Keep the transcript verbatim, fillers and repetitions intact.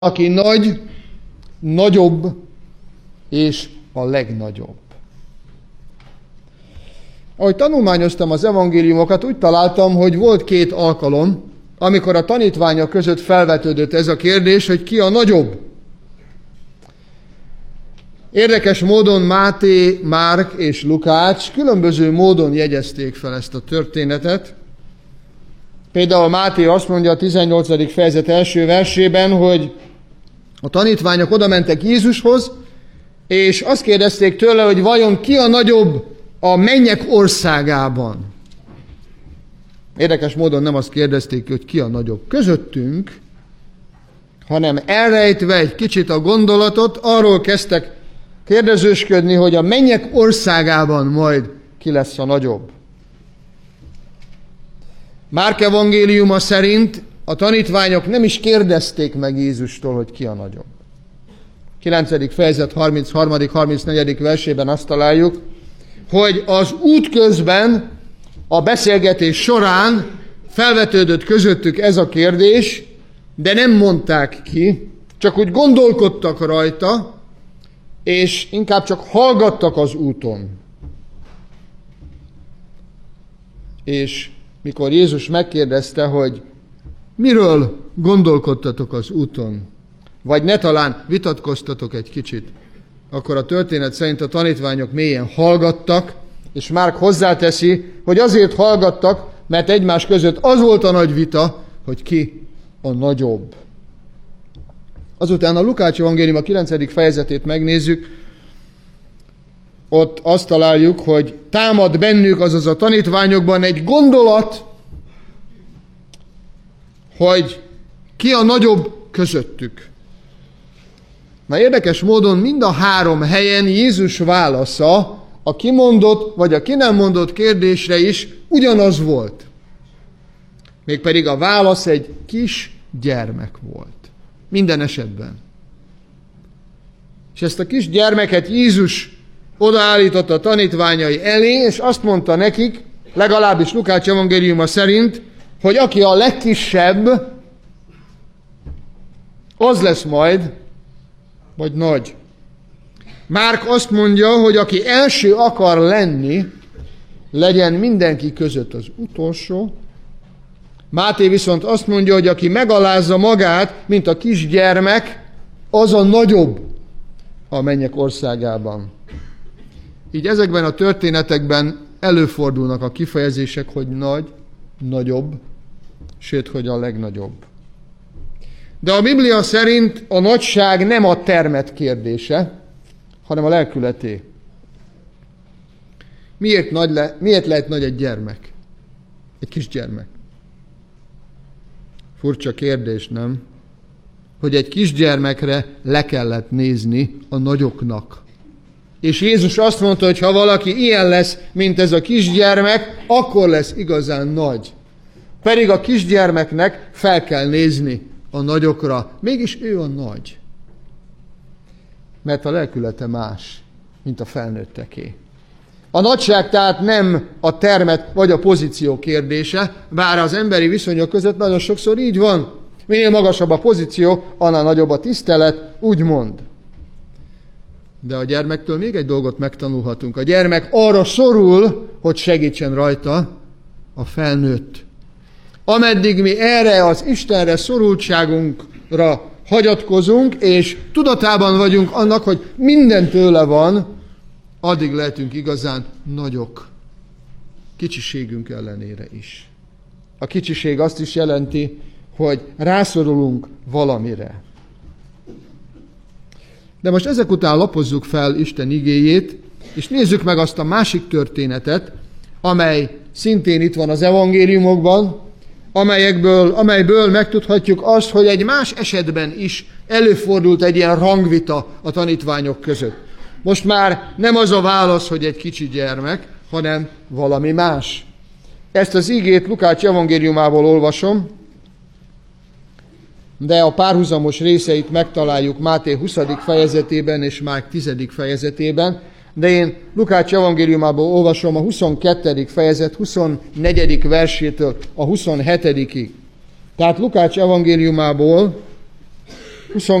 aki nagy, nagyobb és a legnagyobb. Ahogy tanulmányoztam az evangéliumokat, úgy találtam, hogy volt két alkalom, amikor a tanítványok között felvetődött ez a kérdés, hogy ki a nagyobb. Érdekes módon Máté, Márk és Lukács különböző módon jegyezték fel ezt a történetet. Például Máté azt mondja a tizennyolcadik fejezet első versében, hogy a tanítványok oda mentek Jézushoz, és azt kérdezték tőle, hogy vajon ki a nagyobb a mennyek országában. Érdekes módon nem azt kérdezték, hogy ki a nagyobb közöttünk, hanem elrejtve egy kicsit a gondolatot, arról kezdtek kérdezősködni, hogy a mennyek országában majd ki lesz a nagyobb. Márk evangéliuma szerint a tanítványok nem is kérdezték meg Jézustól, hogy ki a nagyobb. kilencedik fejezet harmincharmadik harmincnegyedik versében azt találjuk, hogy az út közben, a beszélgetés során felvetődött közöttük ez a kérdés, de nem mondták ki, csak úgy gondolkodtak rajta, és inkább csak hallgattak az úton. És mikor Jézus megkérdezte, hogy miről gondolkodtatok az úton, vagy ne talán vitatkoztatok egy kicsit, akkor a történet szerint a tanítványok mélyen hallgattak, és Márk hozzáteszi, hogy azért hallgattak, mert egymás között az volt a nagy vita, hogy ki a nagyobb. Azután a Lukács evangélium a kilencedik fejezetét megnézzük, ott azt találjuk, hogy támad bennük, azaz a tanítványokban egy gondolat, hogy ki a nagyobb közöttük. Na érdekes módon mind a három helyen Jézus válasza a kimondott vagy a ki nem mondott kérdésre is ugyanaz volt. Mégpedig a válasz egy kis gyermek volt. Minden esetben. És ezt a kis gyermeket Jézus odaállította a tanítványai elé, és azt mondta nekik, legalábbis Lukács evangéliuma szerint, hogy aki a legkisebb, az lesz majd, vagy nagy. Márk azt mondja, hogy aki első akar lenni, legyen mindenki között az utolsó. Máté viszont azt mondja, hogy aki megalázza magát, mint a kisgyermek, az a nagyobb a mennyek országában. Így ezekben a történetekben előfordulnak a kifejezések, hogy nagy, nagyobb, sőt, hogy a legnagyobb. De a Biblia szerint a nagyság nem a termet kérdése, hanem a lelkületé. Miért, nagy le, miért lehet nagy egy gyermek? Egy kisgyermek. Furcsa kérdés, nem? Hogy egy kisgyermekre le kellett nézni a nagyoknak. És Jézus azt mondta, hogy ha valaki ilyen lesz, mint ez a kisgyermek, akkor lesz igazán nagy. Pedig a kisgyermeknek fel kell nézni a nagyokra. Mégis ő a nagy. Mert a lelkülete más, mint a felnőtteké. A nagyság tehát nem a termet vagy a pozíció kérdése, bár az emberi viszonyok között nagyon sokszor így van. Minél magasabb a pozíció, annál nagyobb a tisztelet, úgymond. De a gyermektől még egy dolgot megtanulhatunk. A gyermek arra szorul, hogy segítsen rajta a felnőtt. Ameddig mi erre az Istenre szorultságunkra hagyatkozunk, és tudatában vagyunk annak, hogy minden tőle van, addig lehetünk igazán nagyok. Kicsiségünk ellenére is. A kicsiség azt is jelenti, hogy rászorulunk valamire. De most ezek után lapozzuk fel Isten igéjét, és nézzük meg azt a másik történetet, amely szintén itt van az evangéliumokban, amelyekből, amelyből megtudhatjuk azt, hogy egy más esetben is előfordult egy ilyen rangvita a tanítványok között. Most már nem az a válasz, hogy egy kicsi gyermek, hanem valami más. Ezt az igét Lukács evangéliumából olvasom, de a párhuzamos részeit megtaláljuk Máté huszadik fejezetében és Márk tizedik fejezetében, de én Lukács evangéliumából olvasom a huszonkettedik fejezet huszonnegyedik versétől a huszonhetedikig. Tehát Lukács evangéliumából